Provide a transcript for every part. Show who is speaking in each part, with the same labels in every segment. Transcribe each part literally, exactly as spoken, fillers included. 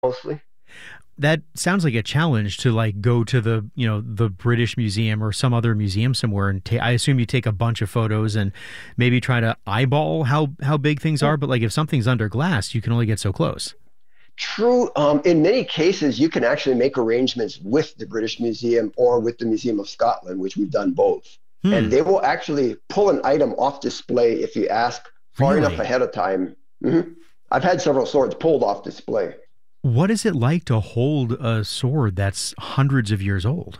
Speaker 1: mostly.
Speaker 2: That sounds like a challenge to like go to the, you know, the British Museum or some other museum somewhere and ta- I assume you take a bunch of photos and maybe try to eyeball how how big things are, but like if something's under glass, you can only get so close.
Speaker 1: True. Um, in many cases, you can actually make arrangements with the British Museum or with the Museum of Scotland, which we've done both.
Speaker 2: Hmm.
Speaker 1: And they will actually pull an item off display if you ask far
Speaker 2: Really?
Speaker 1: enough ahead of time. Mhm. I've had several swords pulled off display.
Speaker 2: What is it like to hold a sword that's hundreds of years old?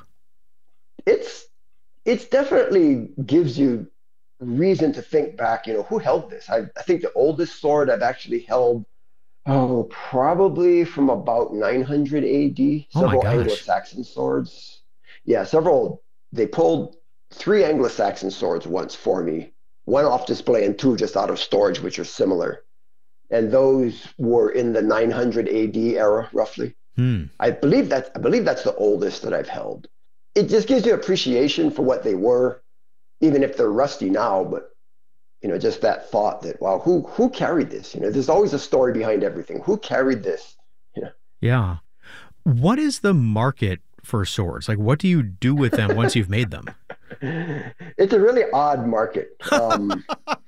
Speaker 1: It's it's definitely gives you reason to think back. You know, who held this? I, I think the oldest sword I've actually held, oh, probably from about nine hundred A D.
Speaker 2: Oh my
Speaker 1: Several
Speaker 2: gosh.
Speaker 1: Anglo-Saxon swords. Yeah, several. They pulled three Anglo-Saxon swords once for me, one off display and two just out of storage, which are similar. And those were in the nine hundred A D era, roughly.
Speaker 2: Hmm.
Speaker 1: I believe that's I believe that's the oldest that I've held. It just gives you appreciation for what they were, even if they're rusty now. But you know, just that thought that wow, who who carried this? You know, there's always a story behind everything. Who carried this? You know.
Speaker 2: Yeah. What is the market for swords? Like, what do you do with them once you've made them?
Speaker 1: It's a really odd market. Um,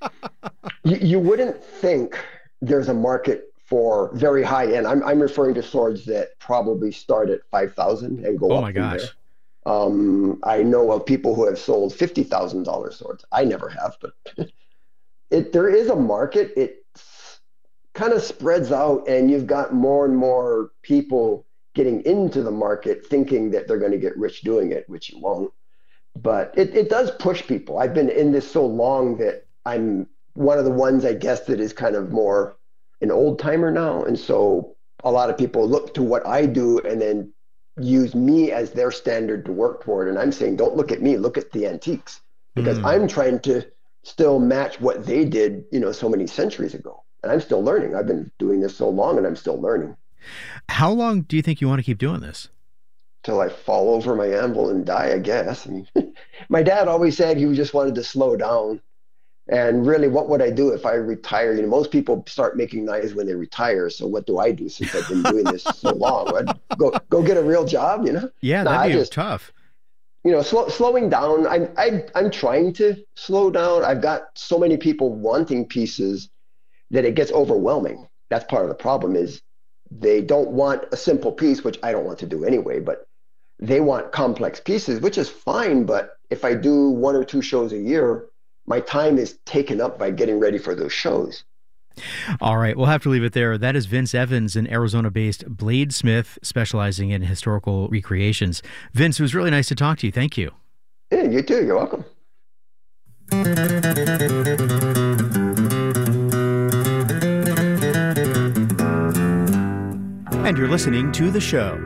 Speaker 1: you, you wouldn't think there's a market for very high end. I'm I'm referring to swords that probably start at five thousand and go
Speaker 2: Oh
Speaker 1: up
Speaker 2: my
Speaker 1: from
Speaker 2: gosh.
Speaker 1: there. Um, I know of people who have sold fifty thousand dollar swords. I never have, but it there is a market. It kind of spreads out, and you've got more and more people getting into the market thinking that they're going to get rich doing it, which you won't. But it, it does push people. I've been in this so long that I'm one of the ones, I guess, that is kind of more an old timer now. And so a lot of people look to what I do and then use me as their standard to work toward. And I'm saying, don't look at me, look at the antiques, because
Speaker 2: Hmm.
Speaker 1: I'm trying to still match what they did, you know, so many centuries ago. And I'm still learning. I've been doing this so long and I'm still learning
Speaker 2: How long do you think you want to keep doing this?
Speaker 1: till I fall over my anvil and die, I guess. I mean, my dad always said he just wanted to slow down. And really, what would I do if I retire? You know, most people start making knives when they retire. So what do I do since I've been doing this so long? I'd go go get a real job, you know?
Speaker 2: Yeah,
Speaker 1: No,
Speaker 2: that'd
Speaker 1: I
Speaker 2: be
Speaker 1: just,
Speaker 2: tough.
Speaker 1: you know, slow, slowing down. I'm I, I'm trying to slow down. I've got so many people wanting pieces that it gets overwhelming. That's part of the problem is they don't want a simple piece, which I don't want to do anyway, but they want complex pieces, which is fine. But if I do one or two shows a year, my time is taken up by getting ready for those shows.
Speaker 2: All right, we'll have to leave it there. That is Vince Evans, an Arizona-based bladesmith specializing in historical recreations. Vince, it was really nice to talk to you. Thank you.
Speaker 1: Yeah, you too. You're welcome.
Speaker 3: And you're listening to The Show.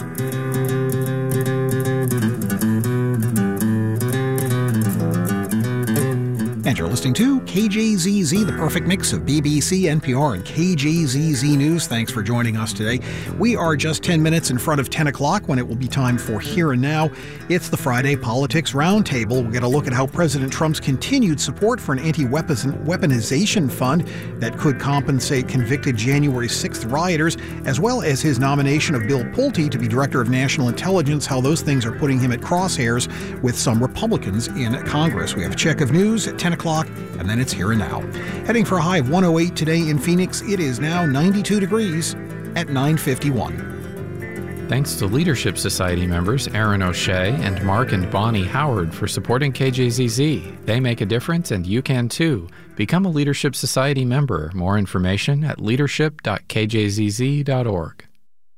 Speaker 3: And you're listening to K J Z Z, the perfect mix of B B C, N P R, and K J Z Z News. Thanks for joining us today. We are just ten minutes in front of ten o'clock when it will be time for Here and Now. It's the Friday Politics Roundtable. We'll get a look at how President Trump's continued support for an anti-weaponization fund that could compensate convicted January sixth rioters, as well as his nomination of Bill Pulte to be Director of National Intelligence, how those things are putting him at crosshairs with some Republicans in Congress. We have a check of news at ten o'clock, and then it's Here and Now. Heading for a high of one oh eight today in Phoenix. It is now ninety-two degrees at nine fifty-one.
Speaker 4: Thanks to Leadership Society members Aaron O'Shea and Mark and Bonnie Howard for supporting K J Z Z. They make a difference, and you can too. Become a Leadership Society member. More information at leadership dot k j z z dot org.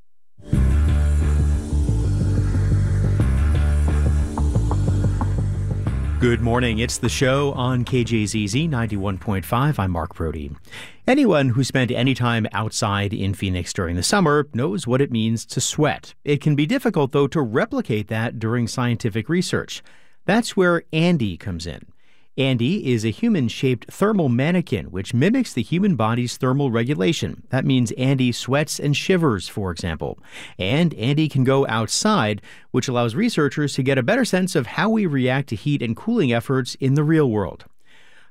Speaker 2: Good morning. It's The Show on K J Z Z ninety-one point five. I'm Mark Brody. Anyone who spent any time outside in Phoenix during the summer knows what it means to sweat. It can be difficult, though, to replicate that during scientific research. That's where Andy comes in. Andy is a human-shaped thermal mannequin, which mimics the human body's thermal regulation. That means Andy sweats and shivers, for example. And Andy can go outside, which allows researchers to get a better sense of how we react to heat and cooling efforts in the real world.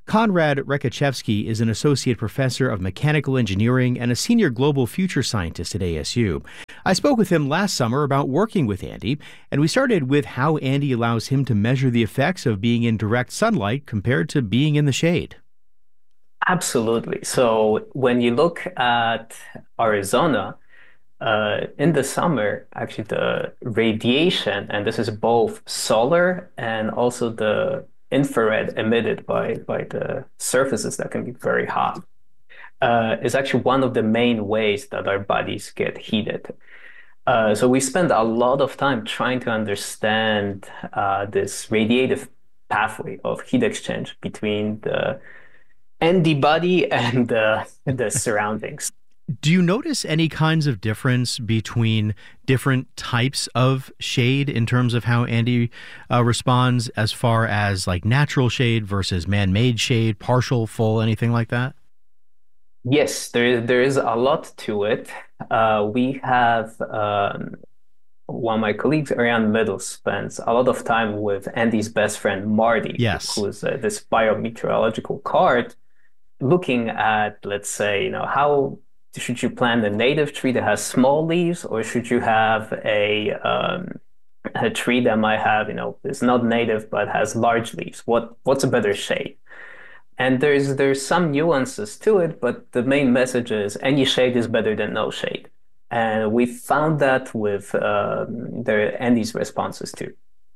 Speaker 2: Konrad Rekachevsky is an associate professor of mechanical engineering and a senior global future scientist at A S U. I spoke with him last summer about working with Andy, and we started with how Andy allows him to measure the effects of being in direct sunlight compared to being in the shade.
Speaker 5: Absolutely. So when you look at Arizona, uh, in the summer, actually the radiation, and this is both solar and also the infrared emitted by, by the surfaces that can be very hot, uh, is actually one of the main ways that our bodies get heated. Uh, so we spend a lot of time trying to understand uh, this radiative pathway of heat exchange between the and the body and the, the surroundings.
Speaker 2: Do you notice any kinds of difference between different types of shade in terms of how Andy uh, responds as far as like natural shade versus man-made shade, partial, full, anything like that?
Speaker 5: Yes, there is, there is a lot to it. Uh, we have um, one of my colleagues, Ariane Middle, spends a lot of time with Andy's best friend, Marty,
Speaker 2: yes.
Speaker 5: who's uh, this biometeorological card, looking at, let's say, you know, how should you plant a native tree that has small leaves, or should you have a um, a tree that might have, you know, is not native but has large leaves? What what's a better shade? And there's there's some nuances to it, but the main message is any shade is better than no shade. And we found that with um, the Andy's responses too.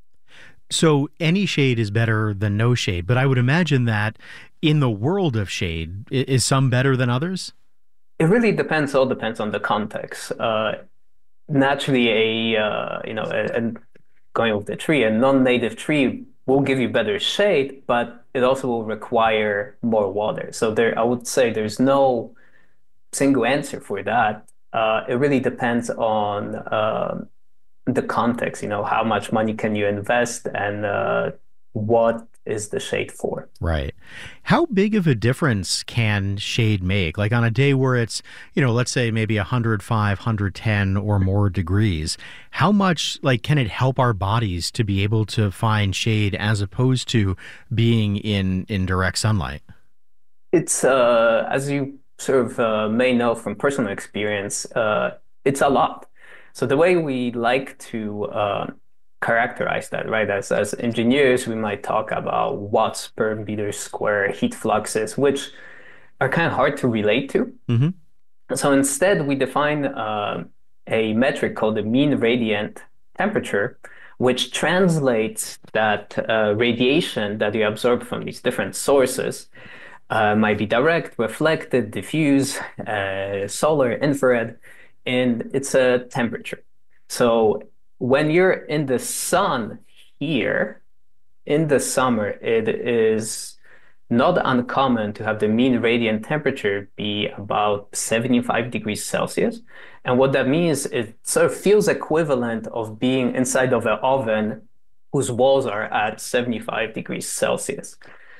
Speaker 2: So any shade is better than no shade, but I would imagine that in the world of shade, is some better than others?
Speaker 5: It really depends. All depends on the context. Uh, naturally, a uh, you know, and going with the tree, a non-native tree will give you better shade, but it also will require more water. So there, I would say there's no single answer for that. Uh, it really depends on uh, the context. You know, how much money can you invest, and uh, what is the shade for?
Speaker 2: Right. How big of a difference can shade make? Like on a day where it's, you know, let's say maybe one hundred five, one hundred ten or more degrees, how much like can it help our bodies to be able to find shade as opposed to being in, in direct sunlight?
Speaker 5: It's, uh, as you sort of uh, may know from personal experience, uh, it's a lot. So the way we like to uh, characterize that, right? As, as engineers, we might talk about watts per meter square heat fluxes, which are kind of hard to relate to. Mm-hmm. So instead, we define uh, a metric called the mean radiant temperature, which translates that uh, radiation that you absorb from these different sources, uh, might be direct, reflected, diffuse, uh, solar, infrared, and it's a temperature. So when you're in the sun here, in the summer, it is not uncommon to have the mean radiant temperature be about seventy-five degrees Celsius. And what that means, it sort of feels equivalent of being inside of an oven whose walls are at seventy-five degrees Celsius,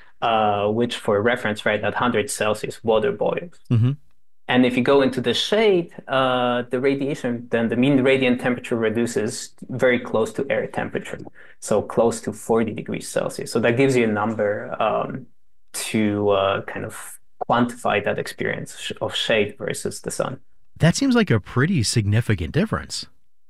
Speaker 5: uh, which for reference, right, at one hundred Celsius, water boils. Mm-hmm. And if you go into the shade, uh, the radiation, then the mean radiant temperature reduces very close to air temperature, so close to forty degrees Celsius. So that gives you a number um, to uh, kind of quantify that experience of shade versus the sun.
Speaker 2: That seems like a pretty significant difference.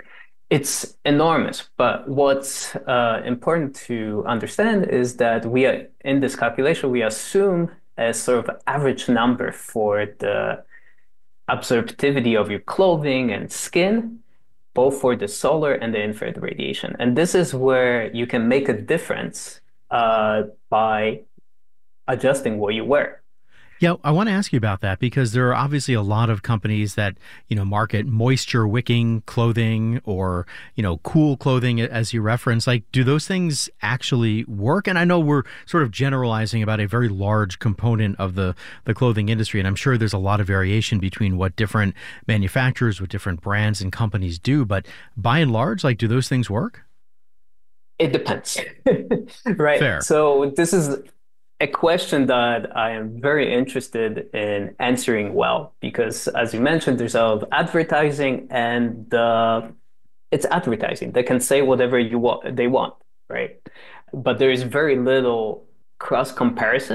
Speaker 5: It's enormous, but what's uh, important to understand is that we are, in this calculation, we assume a sort of average number for the absorptivity of your clothing and skin, both for the solar and the infrared radiation. And this is where you can make a difference uh, by adjusting what you wear.
Speaker 2: Yeah, I want to ask you about that because there are obviously a lot of companies that, you know, market moisture wicking clothing or, you know, cool clothing as you reference. Like, do those things actually work? And I know we're sort of generalizing about a very large component of the, the clothing industry, and I'm sure there's a lot of variation between what different manufacturers, what different brands and companies do. But by and large, like, do those things work?
Speaker 5: It depends. Right.
Speaker 2: Fair.
Speaker 5: So this is a question that I am very interested in answering well, because as you mentioned, there's a lot of advertising, and uh, it's advertising. They can say whatever you want, they want, right? But there is very little cross comparison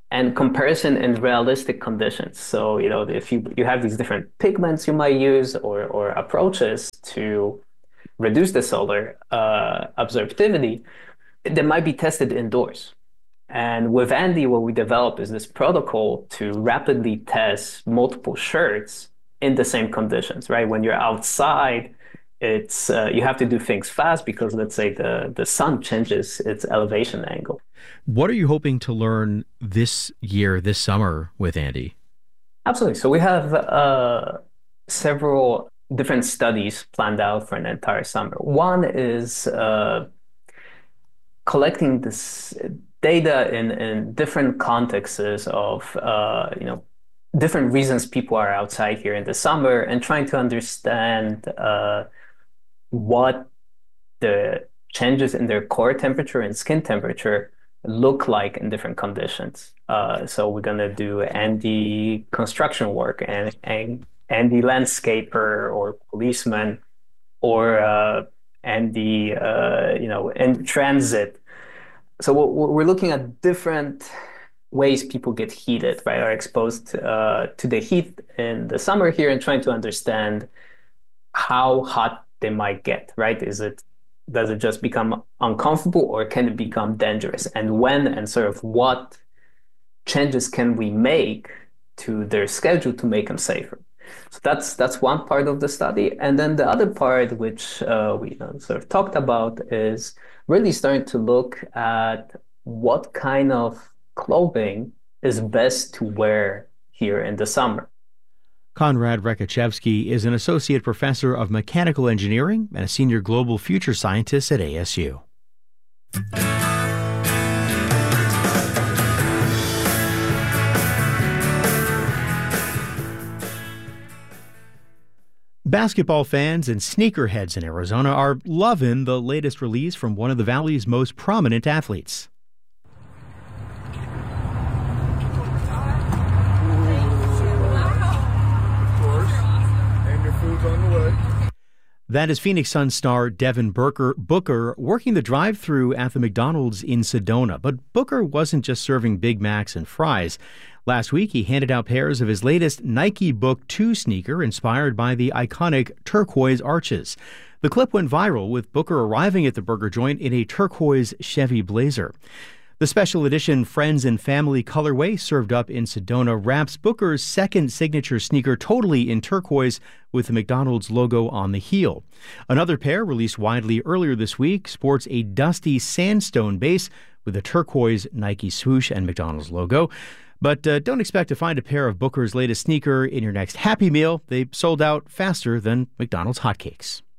Speaker 5: and comparison in realistic conditions. So, you know, if you, you have these different pigments you might use or, or approaches to reduce the solar uh, absorptivity, they might be tested indoors. And with Andy, what we developed is this protocol to rapidly test multiple shirts in the same conditions, right? When you're outside, it's uh, you have to do things fast because, let's say, the, the sun changes its elevation angle.
Speaker 2: What are you hoping to learn this year, this summer with Andy?
Speaker 5: Absolutely. So we have uh, several different studies planned out for an entire summer. One is uh, collecting this data in, in different contexts of, uh, you know, different reasons people are outside here in the summer and trying to understand uh, what the changes in their core temperature and skin temperature look like in different conditions. Uh, so we're going to do Andy construction work and, and Andy landscaper or policeman or uh, Andy, uh, you know, in transit. So we're looking at different ways people get heated, right, are exposed uh, to the heat in the summer here and trying to understand how hot they might get, right? Is it, does it just become uncomfortable or can it become dangerous? And when and sort of what changes can we make to their schedule to make them safer? So that's that's one part of the study. And then the other part, which uh, we uh, sort of talked about, is really starting to look at what kind of clothing is best to wear here in the summer.
Speaker 2: Konrad Rekachevsky is an associate professor of mechanical engineering and a senior global future scientist at A S U. Basketball fans and sneakerheads in Arizona are loving the latest release from one of the Valley's most prominent athletes. That is Phoenix Suns star Devin Booker, Booker working the drive-thru at the McDonald's in Sedona. But Booker wasn't just serving Big Macs and fries. Last week, he handed out pairs of his latest Nike Book two sneaker inspired by the iconic turquoise arches. The clip went viral with Booker arriving at the burger joint in a turquoise Chevy Blazer. The special edition Friends and Family colorway served up in Sedona wraps Booker's second signature sneaker totally in turquoise with the McDonald's logo on the heel. Another pair, released widely earlier this week, sports a dusty sandstone base with a turquoise Nike swoosh and McDonald's logo. But uh, don't expect to find a pair of Booker's latest sneaker in your next Happy Meal. They sold out faster than McDonald's hotcakes.